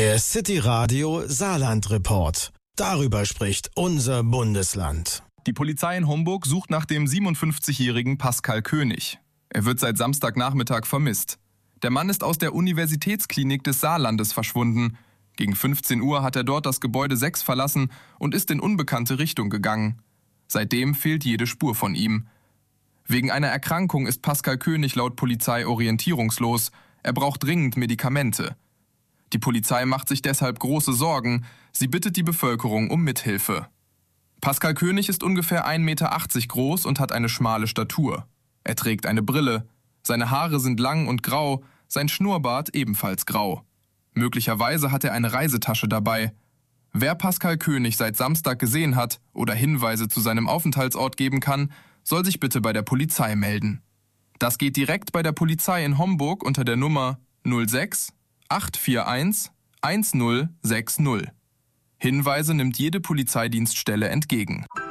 Der City Radio Saarland Report. Darüber spricht unser Bundesland. Die Polizei in Homburg sucht nach dem 57-jährigen Pascal König. Er wird seit Samstagnachmittag vermisst. Der Mann ist aus der Universitätsklinik des Saarlandes verschwunden. Gegen 15 Uhr hat er dort das Gebäude 6 verlassen und ist in unbekannte Richtung gegangen. Seitdem fehlt jede Spur von ihm. Wegen einer Erkrankung ist Pascal König laut Polizei orientierungslos. Er braucht dringend Medikamente. Die Polizei macht sich deshalb große Sorgen. Sie bittet die Bevölkerung um Mithilfe. Pascal König ist ungefähr 1,80 Meter groß und hat eine schmale Statur. Er trägt eine Brille. Seine Haare sind lang und grau, sein Schnurrbart ebenfalls grau. Möglicherweise hat er eine Reisetasche dabei. Wer Pascal König seit Samstag gesehen hat oder Hinweise zu seinem Aufenthaltsort geben kann, soll sich bitte bei der Polizei melden. Das geht direkt bei der Polizei in Homburg unter der Nummer 06 841 1060. Hinweise nimmt jede Polizeidienststelle entgegen.